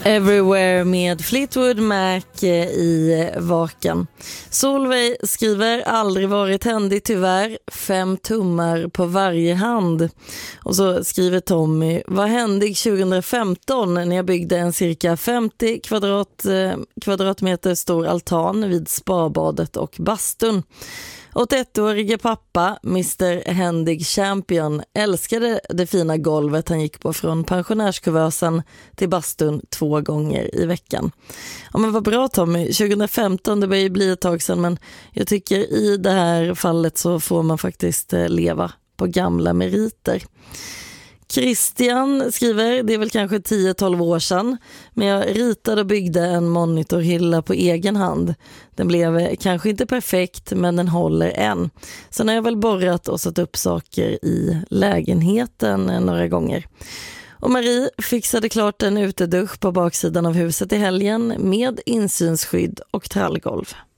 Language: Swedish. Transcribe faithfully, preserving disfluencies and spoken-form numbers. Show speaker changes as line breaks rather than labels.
Everywhere med Fleetwood Mac i Vaken. Solveig skriver: aldrig varit händig tyvärr, fem tummar på varje hand. Och så skriver Tommy: var händig tjugohundrafemton när jag byggde en cirka femtio kvadrat, eh, kvadratmeter stor altan vid spabadet och bastun. åttioettårige pappa, mister Händig Champion, älskade det fina golvet han gick på från pensionärskuvösen till bastun två gånger i veckan. Ja, men vad bra Tommy, tjugohundrafemton, det börjar ju bli ett tag sedan, men jag tycker i det här fallet så får man faktiskt leva på gamla meriter. Christian skriver: det är väl kanske tio tolv år sedan, men jag ritade och byggde en monitorhylla på egen hand. Den blev kanske inte perfekt, men den håller än. Sen har jag väl borrat och satt upp saker i lägenheten några gånger. Och Marie fixade klart en utedusch på baksidan av huset i helgen med insynsskydd och trallgolv.